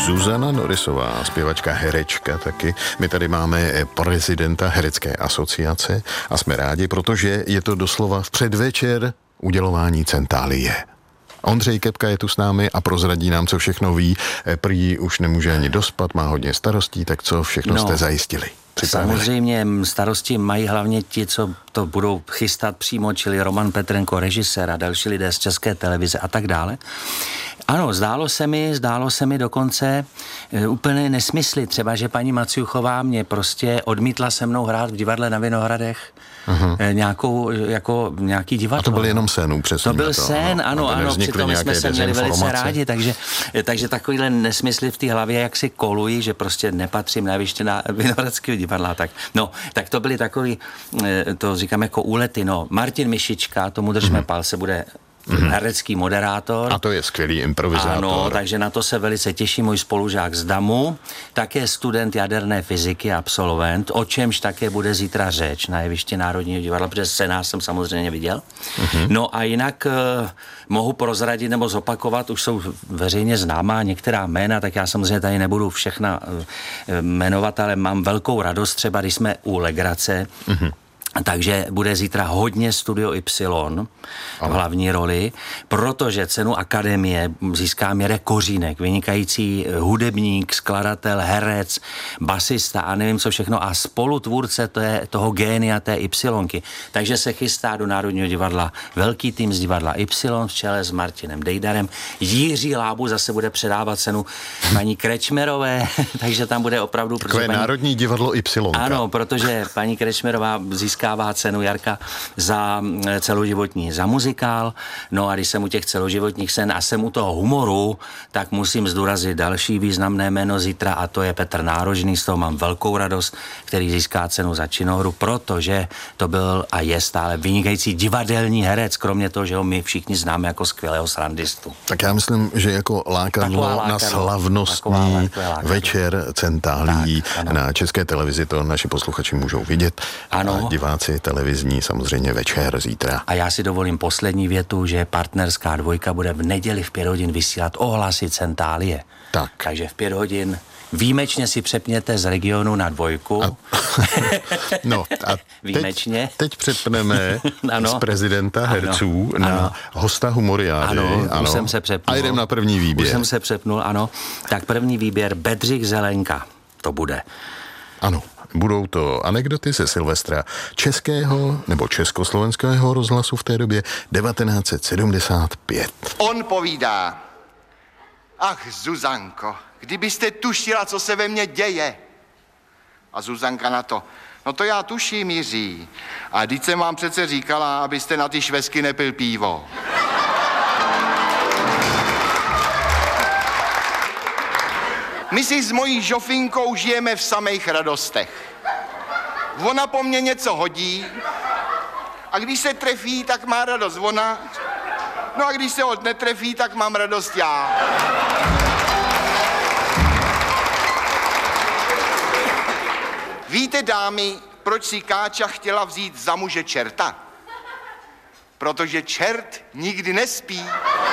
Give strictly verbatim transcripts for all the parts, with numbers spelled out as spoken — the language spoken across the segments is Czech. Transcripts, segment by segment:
Zuzana Norisová, zpěvačka, herečka taky. My tady máme prezidenta Herecké asociace a jsme rádi, protože je to doslova v předvečer udělování centálie. Ondřej Kepka je tu s námi a prozradí nám, co všechno ví. Prý už nemůže ani dospat, má hodně starostí, tak co všechno no, jste zajistili? Připravili. Samozřejmě starosti mají hlavně ti, co to budou chystat přímo, čili Roman Petrenko, režisér a další lidé z České televize a tak dále. Ano, zdálo se mi, zdálo se mi dokonce e, úplně nesmysly. Třeba, že paní Maciuchová mě prostě odmítla se mnou hrát v divadle na Vinohradech uh-huh. e, nějakou, jako nějaký divadlo. A to byl jenom sen, upřesně. To byl to, sen, no, ano, ano, přitom jsme se měli velice rádi, takže, takže takovýhle nesmysly v té hlavě, jak si kolují, že prostě nepatřím na jeviště na Vinohradského divadla. Tak, no, tak to byly takový, e, to říkám jako úlety, no. Martin Mišička, tomu držme uh-huh. palce, bude Mm-hmm. herecký moderátor. A to je skvělý improvizátor. Ano, takže na to se velice těší můj spolužák z Damu, také student jaderné fyziky, absolvent, o čemž také bude zítra řeč na jevišti Národního divadla, protože scénář jsem samozřejmě viděl. Mm-hmm. No a jinak eh, mohu prozradit nebo zopakovat, už jsou veřejně známá některá jména, tak já samozřejmě tady nebudu všechna eh, jmenovat, ale mám velkou radost třeba, když jsme u legrace, mm-hmm. Takže bude zítra hodně Studio Y v hlavní roli, protože cenu Akademie získá Mirek Kořínek, vynikající hudebník, skladatel, herec, basista a nevím co všechno a spolutvůrce to je, toho génia té Y. Takže se chystá do Národního divadla velký tým z divadla Y v čele s Martinem Dejdarem. Jiří Lábu zase bude předávat cenu paní Krečmerové, takže tam bude opravdu... Takové paní... Národní divadlo Y. Ano, protože paní Krečmerová získá získává cenu Jarka za celoživotní, za muzikál. No a když jsem u těch celoživotních cen a jsem u toho humoru, tak musím zdůraznit další významné jméno zítra a to je Petr Nárožný, z toho mám velkou radost, který získá cenu za činohru, protože to byl a je stále vynikající divadelní herec, kromě toho, že ho my všichni známe jako skvělého srandistu. Tak já myslím, že jako lákadlo lákadlo, na slavnostní večer centálí na České televizi, to naši posluchači můžou vidět. Ano. A diváci televizní samozřejmě večer zítra. A já si dovolím poslední větu, že partnerská dvojka bude v neděli v pět hodin vysílat ohlasy centálie. Tak. Takže v pět hodin výjimečně si přepněte z regionu na dvojku. A, no a výjimečně. Teď, teď přepneme z prezidenta herců ano, na ano. hosta humoriády. Ano, ano, už jsem se přepnul. A jdem na první výběr. Už jsem se přepnul, ano. Tak první výběr Bedřich Zelenka. To bude. Ano. Budou to anekdoty ze Silvestra českého nebo československého rozhlasu v té době devatenáct set sedmdesát pět. On povídá: ach, Zuzanko, kdybyste tušila, co se ve mně děje. A Zuzanka na to: no to já tuším, Jiří. A vždyť jsem vám přece říkala, abyste na ty švesky nepil pivo. My si s mojí Žofinkou žijeme v samých radostech. Ona po mně něco hodí a když se trefí, tak má radost ona. No a když se od netrefí, tak mám radost já. Víte, dámy, proč si Káča chtěla vzít za muže čerta? Protože čert nikdy nespí.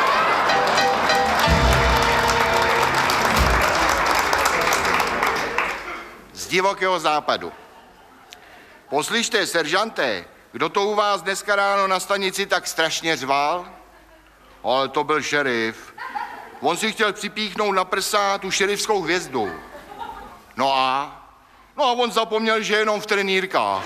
Z divokého západu. Poslyšte, seržante, kdo to u vás dneska ráno na stanici tak strašně řval? Ale to byl šerif. On si chtěl připíchnout na prsa tu šerifskou hvězdu. No a? No a on zapomněl, že jenom v trenýrkách.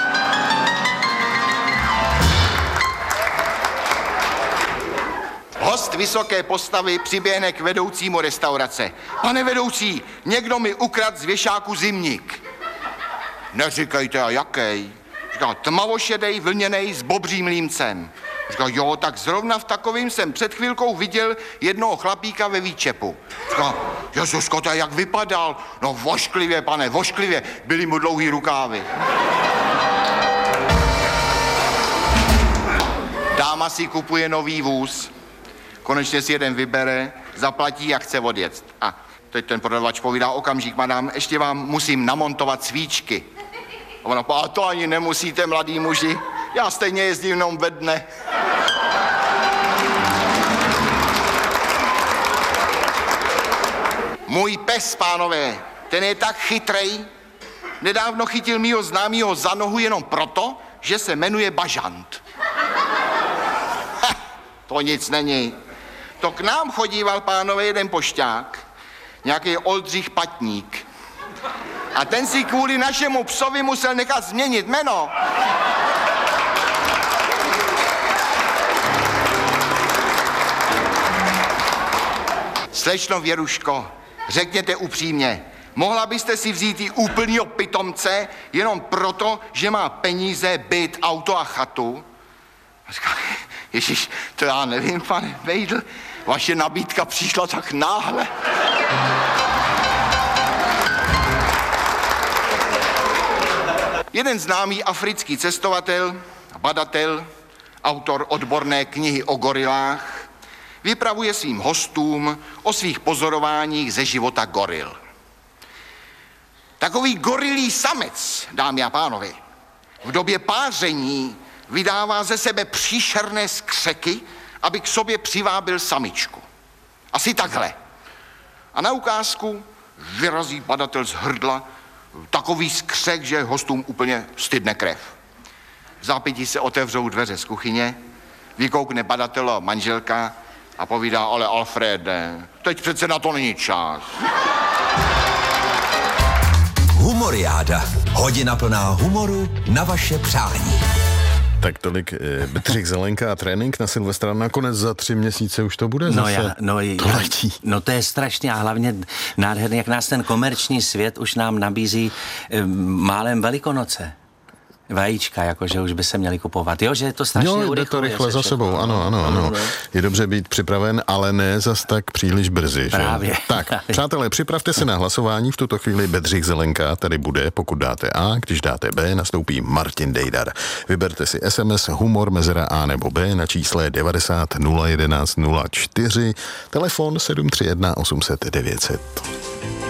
Host vysoké postavy přiběhne k vedoucímu restaurace. Pane vedoucí, někdo mi ukradl z věšáku zimník. Neříkejte, a jaký? Říká, tmavošedej, vlněnej s bobřím límcem. Říká, jo, tak zrovna v takovým jsem před chvilkou viděl jednoho chlapíka ve výčepu. Říká, Jezusko, to jak vypadal? No vošklivě, pane, vošklivě, byly mu dlouhý rukávy. Dáma si kupuje nový vůz. Konečně si jeden vybere, zaplatí a chce odjet. A teď ten prodavač povídá: okamžik, madam, ještě vám musím namontovat svíčky. A ona: a to ani nemusíte, mladý muži, já stejně jezdím jenom ve dne. Můj pes, pánové, ten je tak chytrej. Nedávno chytil mýho známýho za nohu jenom proto, že se jmenuje Bažant. Ha, to nic není. To k nám chodíval, pánové, jeden pošťák, nějaký Oldřich Patník. A ten si kvůli našemu psovi musel nechat změnit jméno. Slečno Věruško, řekněte upřímně, mohla byste si vzít i úplnýho pitomce jenom proto, že má peníze, byt, auto a chatu? Říká, ježiš, to já nevím, pane Vejdl, vaše nabídka přišla tak náhle. Jeden známý africký cestovatel, badatel, autor odborné knihy o gorilách, vypravuje svým hostům o svých pozorováních ze života goril. Takový gorilí samec, dámy a pánové, v době páření vydává ze sebe příšerné skřeky, aby k sobě přivábil samičku. Asi takhle. A na ukázku vyrazí badatel z hrdla takový skřek, že hostům úplně stydne krev. V zápětí se otevřou dveře z kuchyně, vykoukne badatel a manželka a povídá, ale Alfrede, teď přece na to není čas. Humoriáda. Hodina plná humoru na vaše přání. Tak tolik e, Bedřich Zelenka a trénink na Silvestra. Nakonec za tři měsíce už to bude no zase. Já, no, to já, letí. No to je strašně a hlavně nádherný, jak nás ten komerční svět už nám nabízí e, málem Velikonoce. Vajíčka, jakože už by se měli kupovat. Jo, že je to strašně jo, urychluje. jde to rychle za všechno. sebou, ano, ano, ano. Je dobře být připraven, ale ne zas tak příliš brzy. Právě. Že? Tak, právě. přátelé, připravte se na hlasování. V tuto chvíli Bedřich Zelenka tady bude, pokud dáte A, když dáte B, nastoupí Martin Dejdar. Vyberte si es em es humor mezera A nebo B na čísle devadesát nula jedenáct nula čtyři, telefon sedm tři jedna osm set devět set.